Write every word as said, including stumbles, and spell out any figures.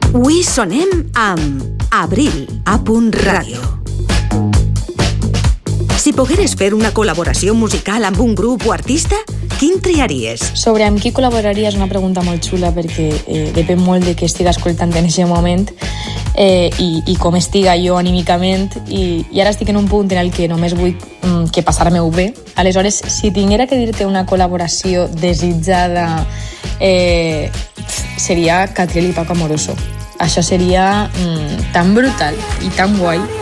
Avui sonem amb Abril, a punt ràdio. Si pogueres fer una col·laboració musical amb un grup o artista, quin triaries? Sobre amb qui col·laboraria és una pregunta molt xula perquè eh, depèn molt de què estiga escoltant en aquest moment eh, i, i com estiga jo anímicament i, i ara estic en un punt en el que només vull mm, que passar-me-ho bé. Aleshores, si tinguera que dir-te una col·laboració desitjada eh, seria Catriel i Paco Amoroso. Això seria mm, tan brutal i tan guai.